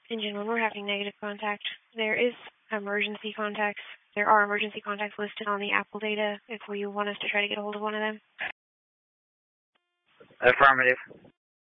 Engine 1, we're having negative contact. There is emergency contacts. There are emergency contacts listed on the Apple data if you want us to try to get a hold of one of them. Affirmative.